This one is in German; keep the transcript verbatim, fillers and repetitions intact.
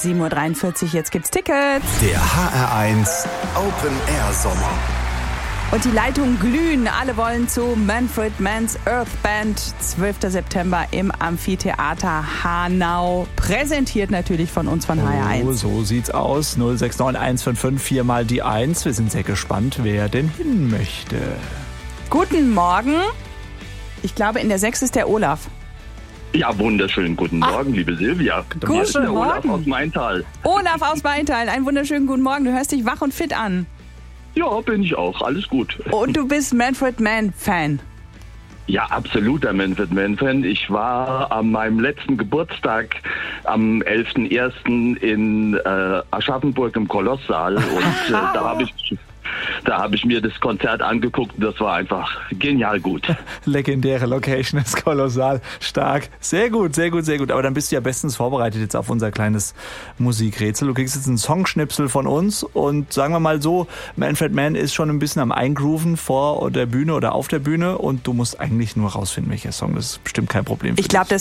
sieben Uhr dreiundvierzig, jetzt gibt's Tickets. Der H R eins Open Air Sommer. Und die Leitungen glühen. Alle wollen zu Manfred Mann's Earth Band. zwölfter September im Amphitheater Hanau. Präsentiert natürlich von uns von H R eins. Oh, so sieht's aus. null sechs neun eins fünf fünf vier mal die eins. Wir sind sehr gespannt, wer denn hin möchte. Guten Morgen. Ich glaube, in der sechs ist der Olaf. Ja, wunderschönen guten Morgen, Ach, liebe Silvia. Guten Hier ist der Morgen. Olaf aus Maintal. Olaf aus Maintal, einen wunderschönen guten Morgen. Du hörst dich wach und fit an. Ja, bin ich auch. Alles gut. Und du bist Manfred Mann-Fan. Ja, absoluter Manfred Mann-Fan. Ich war an meinem letzten Geburtstag am elften ersten in äh, Aschaffenburg im Kolosssaal und äh, da habe ich... Da habe ich mir das Konzert angeguckt und das war einfach genial gut. Legendäre Location, ist kolossal stark. Sehr gut, sehr gut, sehr gut. Aber dann bist du ja bestens vorbereitet jetzt auf unser kleines Musikrätsel. Du kriegst jetzt einen Songschnipsel von uns und sagen wir mal so, Manfred Mann ist schon ein bisschen am Eingrooven vor der Bühne oder auf der Bühne und du musst eigentlich nur rausfinden, welcher Song. Das ist bestimmt kein Problem für Ich glaube, dich.